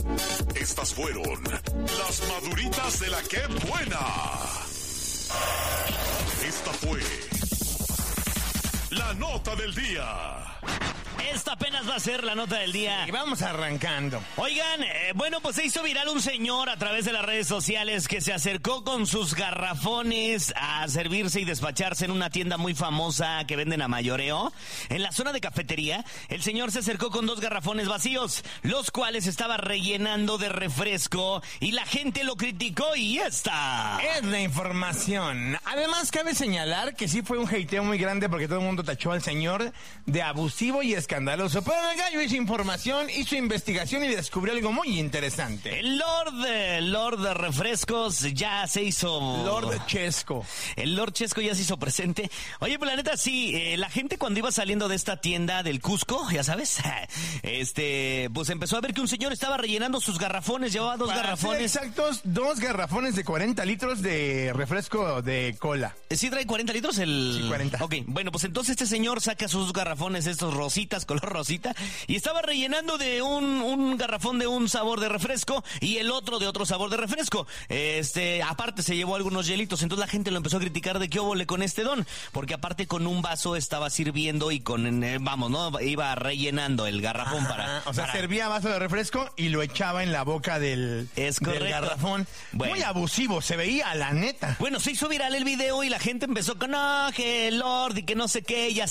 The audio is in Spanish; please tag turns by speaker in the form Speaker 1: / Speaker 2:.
Speaker 1: Estas fueron las maduritas de la que buena. Esta fue la nota del día.
Speaker 2: Esta apenas va a ser la nota del día.
Speaker 3: Y vamos arrancando.
Speaker 2: Oigan, bueno, pues se hizo viral un señor a través de las redes sociales que se acercó con sus garrafones a servirse y despacharse en una tienda muy famosa que venden a mayoreo. En la zona de cafetería, el señor se acercó con 2 garrafones vacíos, los cuales estaba rellenando de refresco y la gente lo criticó y esta
Speaker 3: Es la información. Además, cabe señalar que sí fue un hateo muy grande porque todo el mundo tachó al señor de abusivo y escandaloso. Pero el gallo hizo información, hizo investigación y descubrió algo muy interesante.
Speaker 2: El Lord de refrescos ya se hizo...
Speaker 3: Lord Chesco.
Speaker 2: El Lord Chesco ya se hizo presente. Oye, pues la neta sí, la gente cuando iba saliendo de esta tienda del Cusco, ya sabes, pues empezó a ver que un señor estaba rellenando sus garrafones, llevaba 2 garrafones.
Speaker 3: Ser exactos, 2 garrafones de 40 litros de refresco de cola.
Speaker 2: ¿Sí trae 40 litros el...?
Speaker 3: Sí, 40.
Speaker 2: Ok, bueno, pues entonces este señor saca sus garrafones, estos rositas, color rosita, y estaba rellenando de un garrafón de un sabor de refresco y el otro de otro sabor de refresco. Aparte se llevó algunos hielitos, entonces la gente lo empezó a criticar de qué óvole con este don, porque aparte con un vaso estaba sirviendo y iba rellenando el garrafón.
Speaker 3: Servía vaso de refresco y lo echaba en la boca del garrafón.
Speaker 2: Bueno.
Speaker 3: Muy abusivo, se veía, la neta.
Speaker 2: Bueno, se hizo viral el video y la gente empezó con, no, que Lord y que no sé qué, y